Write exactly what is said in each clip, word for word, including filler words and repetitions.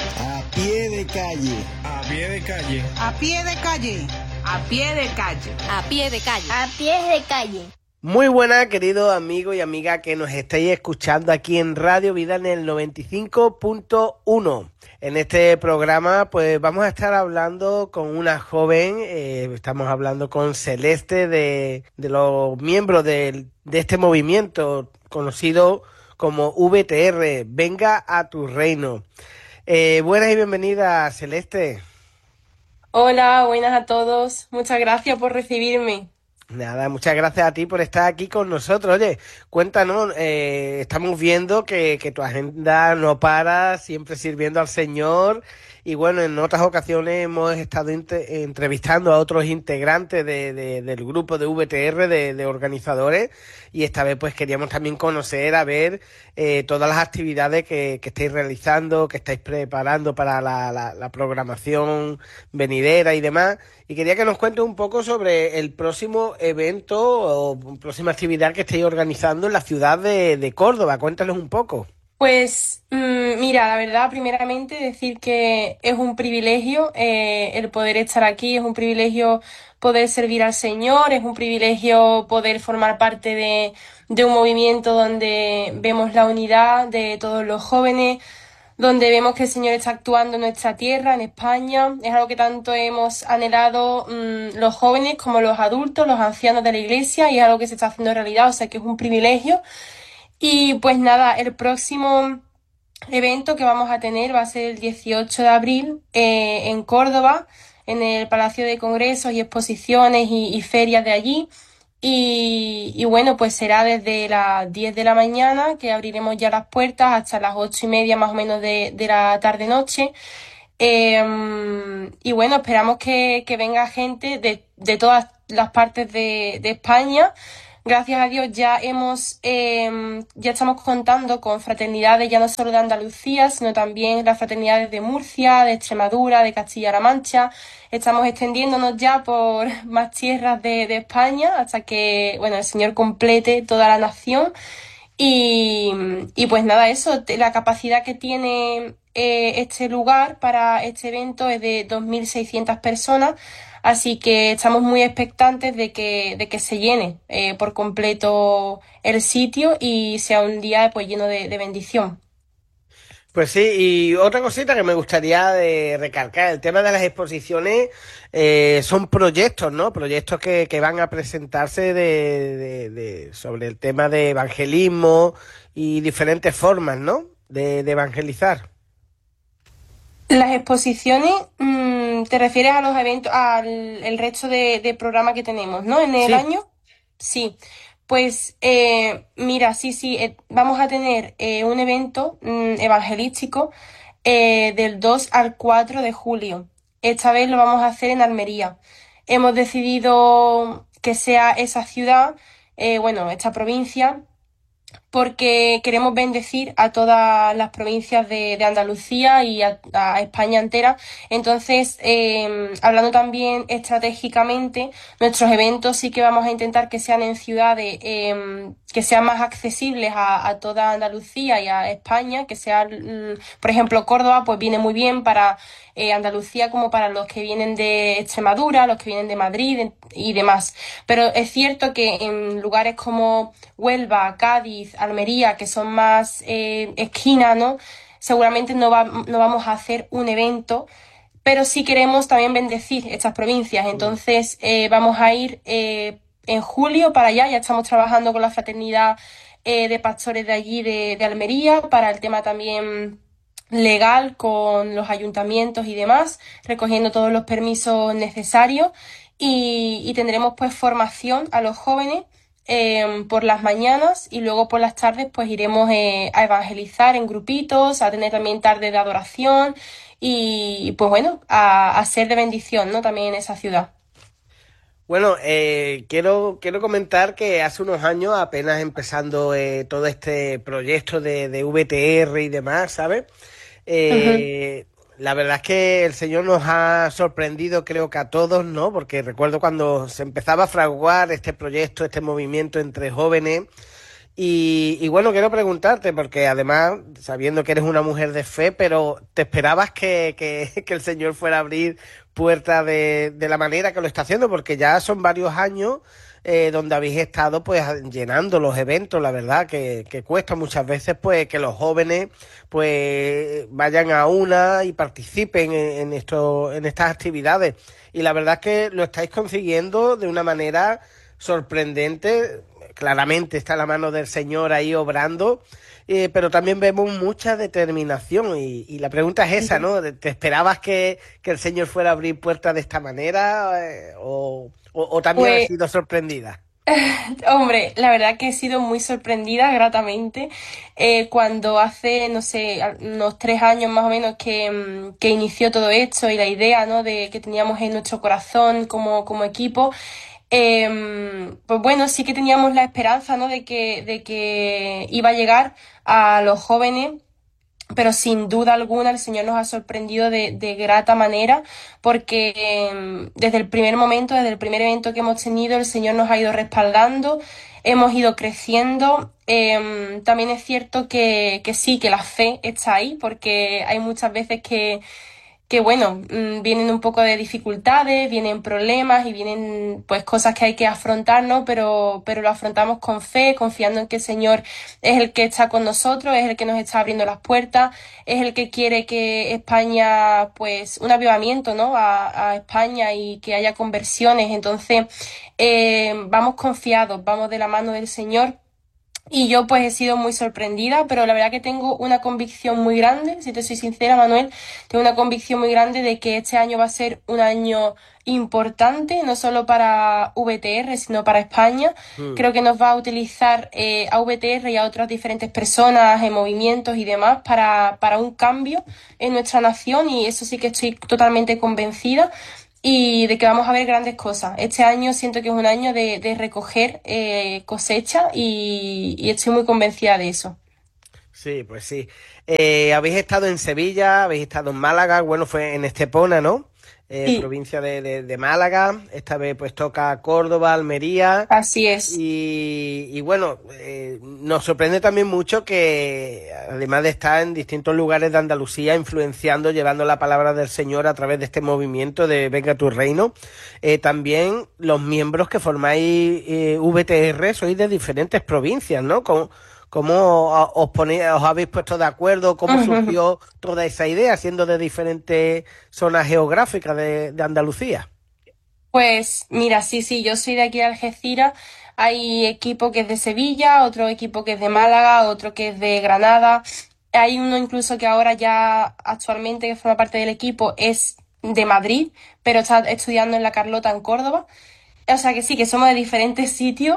A pie de calle. A pie de calle. A pie de calle. A pie de calle. A pie de calle. A pie de calle. Muy buenas, queridos amigos y amigas que nos estáis escuchando aquí en Radio Vida en el noventa y cinco punto uno. En este programa pues vamos a estar hablando con una joven, eh, estamos hablando con Celeste de, de los miembros de, de este movimiento conocido como V T R, Venga a tu Reino. Eh, buenas y bienvenidas, Celeste. Hola, buenas a todos. Muchas gracias por recibirme. Nada, muchas gracias a ti por estar aquí con nosotros. Oye, cuéntanos, eh, estamos viendo que, que tu agenda no para, siempre sirviendo al Señor. Y bueno, en otras ocasiones hemos estado inte- entrevistando a otros integrantes de, de, del grupo de V T R, de, de organizadores. Y esta vez pues queríamos también conocer, a ver eh, todas las actividades que, que estáis realizando, que estáis preparando para la, la, la programación venidera y demás. Y quería que nos cuentes un poco sobre el próximo evento o próxima actividad que estáis organizando en la ciudad de, de Córdoba. Cuéntanos un poco. Pues mmm, mira, la verdad, primeramente decir que es un privilegio eh, el poder estar aquí, es un privilegio poder servir al Señor, es un privilegio poder formar parte de, de un movimiento donde vemos la unidad de todos los jóvenes, donde vemos que el Señor está actuando en nuestra tierra, en España. Es algo que tanto hemos anhelado mmm, los jóvenes como los adultos, los ancianos de la Iglesia, y es algo que se está haciendo realidad, o sea que es un privilegio. Y pues nada, el próximo evento que vamos a tener va a ser el dieciocho de abril eh, en Córdoba, en el Palacio de Congresos y Exposiciones y, y ferias de allí. Y, y bueno, pues será desde las diez de la mañana que abriremos ya las puertas hasta las ocho y media más o menos de, de la tarde-noche. Eh, y bueno, esperamos que, que venga gente de, de todas las partes de, de España. Gracias a Dios ya hemos, eh, ya estamos contando con fraternidades ya no solo de Andalucía, sino también las fraternidades de Murcia, de Extremadura, de Castilla-La Mancha. Estamos extendiéndonos ya por más tierras de, de España hasta que, bueno, el Señor complete toda la nación. Y, y pues nada, eso, la capacidad que tiene eh, este lugar para este evento es de dos mil seiscientas personas. Así que estamos muy expectantes de que, de que se llene eh, por completo el sitio y sea un día pues lleno de, de bendición. Pues sí, y otra cosita que me gustaría de recalcar, el tema de las exposiciones eh, son proyectos, ¿no? Proyectos que, que van a presentarse de, de, de, sobre el tema de evangelismo y diferentes formas, ¿no? De, de evangelizar. Las exposiciones, mmm, ¿te refieres a los eventos, al el resto de, de programa que tenemos, ¿no? En el Sí. año. Sí. Pues eh, mira, sí, sí, eh, vamos a tener eh, un evento mm, evangelístico eh, del dos al cuatro de julio. Esta vez lo vamos a hacer en Almería. Hemos decidido que sea esa ciudad, eh, bueno, esta provincia, porque queremos bendecir a todas las provincias de, de Andalucía y a, a España entera. Entonces, eh, hablando también estratégicamente, nuestros eventos sí que vamos a intentar que sean en ciudades eh, que sean más accesibles a, a toda Andalucía y a España, que sea, por ejemplo, Córdoba, pues viene muy bien para eh, Andalucía como para los que vienen de Extremadura, los que vienen de Madrid y demás. Pero es cierto que en lugares como Huelva, Cádiz, Almería, que son más eh, esquina, ¿no? Seguramente no, va, no vamos a hacer un evento, pero sí queremos también bendecir estas provincias. Entonces eh, vamos a ir eh, en julio para allá, ya estamos trabajando con la fraternidad eh, de pastores de allí, de, de Almería, para el tema también legal con los ayuntamientos y demás, recogiendo todos los permisos necesarios y, y tendremos pues formación a los jóvenes Eh, por las mañanas y luego por las tardes pues iremos eh, a evangelizar en grupitos, a tener también tarde de adoración y, y pues bueno, a, a ser de bendición, ¿no? También en esa ciudad. Bueno, eh, quiero, quiero comentar que hace unos años, apenas empezando eh, todo este proyecto de, de V T R y demás, ¿sabes? Eh, uh-huh. La verdad es que el Señor nos ha sorprendido, creo que a todos, ¿no? Porque recuerdo cuando se empezaba a fraguar este proyecto, este movimiento entre jóvenes, Y, y bueno, quiero preguntarte, porque además, sabiendo que eres una mujer de fe, pero ¿te esperabas que, que, que el Señor fuera a abrir puertas de, de la manera que lo está haciendo? Porque ya son varios años eh, donde habéis estado pues llenando los eventos, la verdad, que, que cuesta muchas veces pues que los jóvenes pues vayan a una y participen en, en esto, en estas actividades. Y la verdad es que lo estáis consiguiendo de una manera sorprendente. Claramente está la mano del Señor ahí obrando, eh, pero también vemos mucha determinación y, y la pregunta es esa, ¿no? ¿Te esperabas que, que el Señor fuera a abrir puertas de esta manera eh, o, o, o también has Pues, sido sorprendida? hombre, la verdad que he sido muy sorprendida gratamente eh, cuando hace, no sé, a- unos tres años más o menos que, mm, que inició todo esto y la idea, ¿no? de que teníamos en nuestro corazón como, como equipo. Em, pues bueno, sí que teníamos la esperanza, ¿no? de que, de que iba a llegar a los jóvenes, pero sin duda alguna el Señor nos ha sorprendido de, de grata manera, porque em, desde el primer momento, desde el primer evento que hemos tenido, el Señor nos ha ido respaldando, hemos ido creciendo. Em, también es cierto que, que sí, que la fe está ahí, porque hay muchas veces que que bueno, mm, vienen un poco de dificultades, vienen problemas y vienen pues cosas que hay que afrontar, ¿no? Pero, pero lo afrontamos con fe, confiando en que el Señor es el que está con nosotros, es el que nos está abriendo las puertas, es el que quiere que España, pues, un avivamiento, ¿no? A, a España y que haya conversiones. Entonces, eh, vamos confiados, vamos de la mano del Señor. Y yo pues he sido muy sorprendida, pero la verdad que tengo una convicción muy grande, si te soy sincera, Manuel, tengo una convicción muy grande de que este año va a ser un año importante, no solo para V T R, sino para España. Mm. Creo que nos va a utilizar eh, a V T R y a otras diferentes personas, en movimientos y demás para, para un cambio en nuestra nación y eso sí que estoy totalmente convencida y de que vamos a ver grandes cosas. Este año siento que es un año de, de recoger eh, cosecha y, y estoy muy convencida de eso. Sí, pues sí. Eh, habéis estado en Sevilla, habéis estado en Málaga, bueno, fue en Estepona, ¿no? Eh, Sí, provincia de, de- de Málaga. Esta vez pues toca Córdoba, Almería. así es. Y, y bueno, eh, nos sorprende también mucho que, además de estar en distintos lugares de Andalucía, influenciando, llevando la palabra del Señor a través de este movimiento de Venga tu Reino, eh, también los miembros que formáis eh, V T R sois de diferentes provincias, ¿no? ¿Cómo, cómo a- os, pone- os habéis puesto de acuerdo? ¿Cómo surgió toda esa idea, siendo de diferentes zonas geográficas de, de Andalucía? Pues mira, sí, sí, yo soy de aquí de Algeciras. Hay equipo que es de Sevilla, otro equipo que es de Málaga, otro que es de Granada. Hay uno incluso que ahora ya actualmente que forma parte del equipo es de Madrid, pero está estudiando en la Carlota en Córdoba. O sea que sí, que somos de diferentes sitios.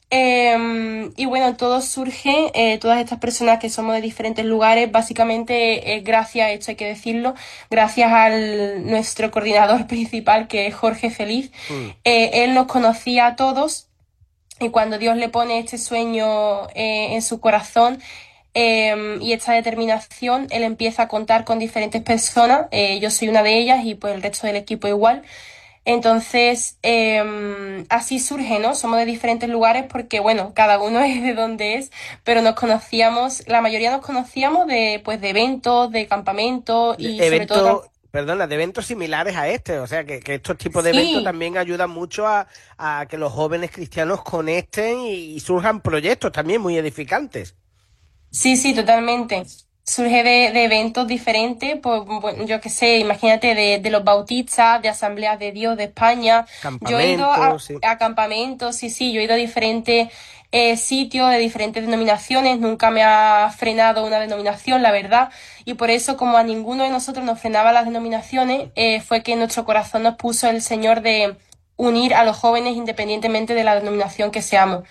Eh, y bueno, todo surge, eh, todas estas personas que somos de diferentes lugares, básicamente eh, gracias, esto hay que decirlo, gracias al nuestro coordinador principal, que es Jorge Feliz. Mm. Eh, él nos conocía a todos y cuando Dios le pone este sueño eh, en su corazón, eh, y esta determinación, él empieza a contar con diferentes personas. Eh, yo soy una de ellas y pues el resto del equipo igual. Entonces, eh, así surge, ¿no? Somos de diferentes lugares porque, bueno, cada uno es de donde es, pero nos conocíamos, la mayoría nos conocíamos de, pues, de eventos, de campamentos De y sobre todo, tam- eventos, perdona, de eventos similares a este, o sea, que, que estos tipos de eventos sí, también ayudan mucho a, a que los jóvenes cristianos conecten y, y surjan proyectos también muy edificantes. sí, sí, totalmente. Surge de, de eventos diferentes, pues, bueno, yo qué sé, imagínate, de, de los bautistas, de Asambleas de Dios de España. Yo he ido a, Campamentos, sí. a campamentos, sí, sí, yo he ido a diferentes eh, sitios de diferentes denominaciones, nunca me ha frenado una denominación, la verdad, y por eso, como a ninguno de nosotros nos frenaba las denominaciones, eh, fue que en nuestro corazón nos puso el Señor de unir a los jóvenes independientemente de la denominación que seamos.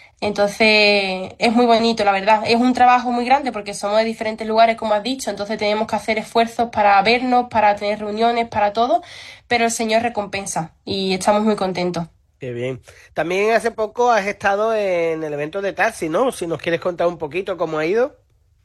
Entonces, es muy bonito, la verdad. Es un trabajo muy grande porque somos de diferentes lugares, como has dicho, entonces tenemos que hacer esfuerzos para vernos, para tener reuniones, para todo, pero el Señor recompensa y estamos muy contentos. Qué bien. También hace poco has estado en el evento de Taxi, ¿no? Si nos quieres contar un poquito cómo ha ido.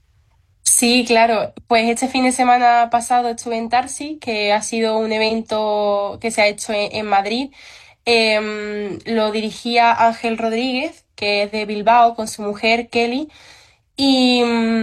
Sí, claro. Pues este fin de semana pasado estuve en Tarsi, que ha sido un evento que se ha hecho en, en Madrid. Em, lo dirigía Ángel Rodríguez que es de Bilbao, con su mujer Kelly. Y,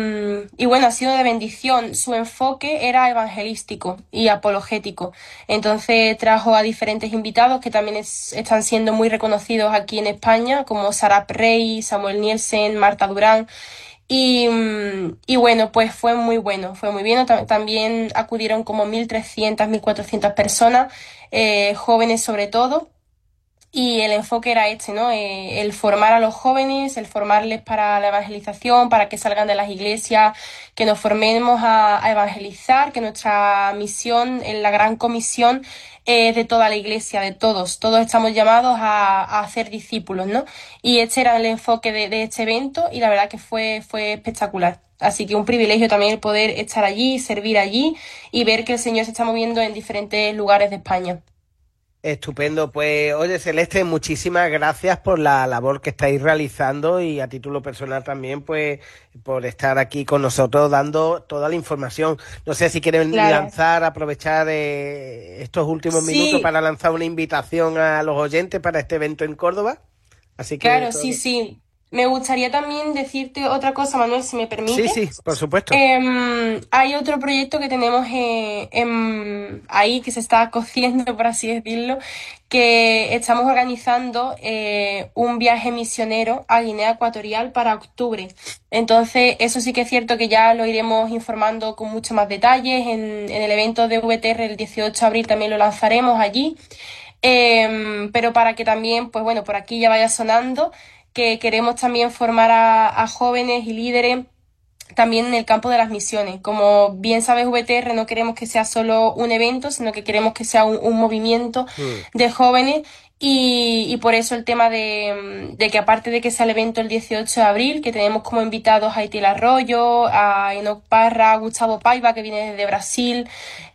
y bueno, ha sido de bendición. Su enfoque era evangelístico y apologético. Entonces trajo a diferentes invitados que también es, están siendo muy reconocidos aquí en España, como Sarah Rey, Samuel Nielsen, Marta Durán. Y, y bueno, pues fue muy bueno, fue muy bien. También acudieron como mil trescientas, mil cuatrocientas personas, eh, jóvenes sobre todo. Y el enfoque era este, ¿no? Eh, el formar a los jóvenes, el formarles para la evangelización, para que salgan de las iglesias, que nos formemos a, a evangelizar, que nuestra misión, en la gran comisión, es de toda la iglesia, de todos. Todos estamos llamados a, a hacer discípulos, ¿no? Y este era el enfoque de, de este evento y la verdad que fue, fue espectacular. Así que un privilegio también el poder estar allí, servir allí y ver que el Señor se está moviendo en diferentes lugares de España. Estupendo, pues oye Celeste, muchísimas gracias por la labor que estáis realizando y a título personal también, pues por estar aquí con nosotros dando toda la información. No sé si quieren claro. lanzar, aprovechar eh, estos últimos sí. minutos para lanzar una invitación a los oyentes para este evento en Córdoba. Así que claro, todo... sí, sí. Me gustaría también decirte otra cosa, Manuel, si me permite. Sí, sí, por supuesto. Eh, hay otro proyecto que tenemos eh, en, ahí, que se está cociendo, por así decirlo, que estamos organizando eh, un viaje misionero a Guinea Ecuatorial para octubre. Entonces, eso sí que es cierto que ya lo iremos informando con mucho más detalles. En, en el evento de V T R el dieciocho de abril también lo lanzaremos allí. Eh, pero para que también, pues bueno, por aquí ya vaya sonando, que queremos también formar a, a jóvenes y líderes también en el campo de las misiones. Como bien sabes, V T R no queremos que sea solo un evento, sino que queremos que sea un, un movimiento mm. de jóvenes y, y por eso el tema de, de que aparte de que sea el evento el dieciocho de abril, que tenemos como invitados a Itiel Arroyo, a Enoch Parra, a Gustavo Paiva, que viene desde Brasil,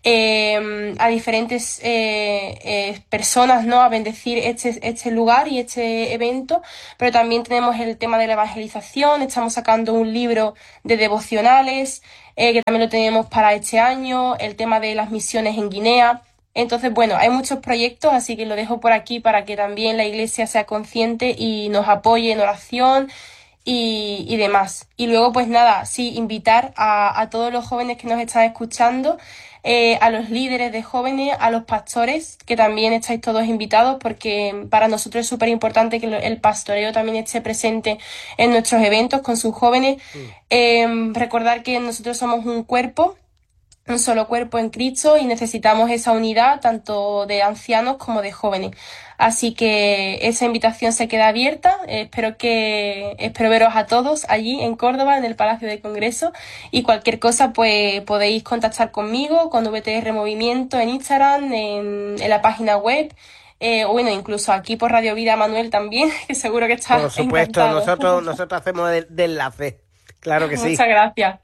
eh, a diferentes eh, eh, personas, ¿no? A bendecir este, este lugar y este evento, pero también tenemos el tema de la evangelización. Estamos sacando un libro de devocionales, eh, que también lo tenemos para este año, el tema de las misiones en Guinea. Entonces, bueno, hay muchos proyectos, así que lo dejo por aquí para que también la iglesia sea consciente y nos apoye en oración y, y demás. Y luego, pues nada, sí, invitar a, a todos los jóvenes que nos están escuchando, eh, a los líderes de jóvenes, a los pastores, que también estáis todos invitados, porque para nosotros es súper importante que el pastoreo también esté presente en nuestros eventos con sus jóvenes. Mm. Eh, recordar que nosotros somos un cuerpo, un solo cuerpo en Cristo y necesitamos esa unidad tanto de ancianos como de jóvenes. Así que esa invitación se queda abierta. Eh, espero que espero veros a todos allí en Córdoba, en el Palacio de Congreso, y cualquier cosa pues podéis contactar conmigo, con V T R Movimiento en Instagram, en, en la página web. Eh, o bueno, incluso aquí por Radio Vida, Manuel también, que seguro que está por supuesto, encantado. nosotros nosotros hacemos de, de enlace. Claro que sí. Muchas gracias.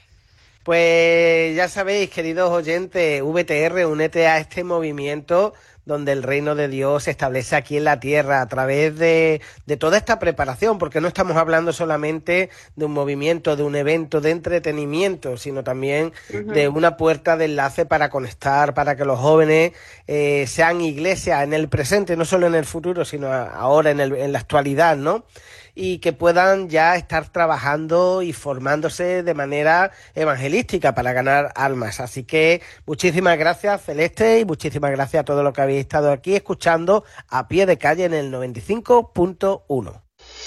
Pues ya sabéis, queridos oyentes, V T R, únete a este movimiento donde el reino de Dios se establece aquí en la tierra a través de, de toda esta preparación, porque no estamos hablando solamente de un movimiento, de un evento de entretenimiento, sino también uh-huh. de una puerta de enlace para conectar, para que los jóvenes eh, sean iglesia en el presente, no solo en el futuro, sino ahora en, el, en la actualidad, ¿no? Y que puedan ya estar trabajando y formándose de manera evangelística para ganar almas. Así que muchísimas gracias, Celeste, y muchísimas gracias a todos los que habéis estado aquí escuchando A Pie de Calle en el noventa y cinco punto uno.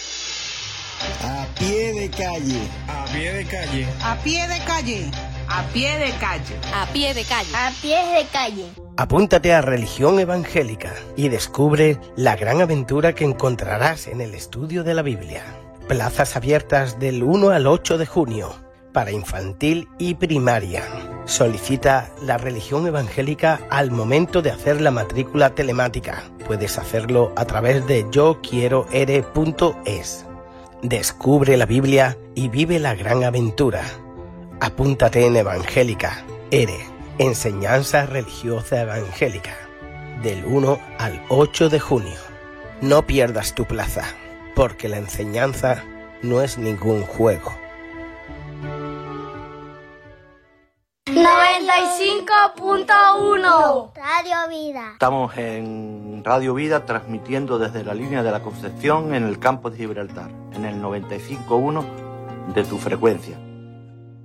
A pie de calle. A pie de calle. A pie de calle. A pie de calle. A pie de calle. A pie de calle. Apúntate a Religión Evangélica y descubre la gran aventura que encontrarás en el estudio de la Biblia. Plazas abiertas del uno al ocho de junio para infantil y primaria. Solicita la Religión Evangélica al momento de hacer la matrícula telemática. Puedes hacerlo a través de yo quiero ere punto es. Descubre la Biblia y vive la gran aventura. Apúntate en Evangélica, E R E, Enseñanza Religiosa Evangélica, del uno al ocho de junio. No pierdas tu plaza, porque la enseñanza no es ningún juego. noventa y cinco punto uno Radio Vida. Estamos en en Radio Vida, transmitiendo desde la línea de la Concepción en el campo de Gibraltar, en el noventa y cinco punto uno de tu frecuencia.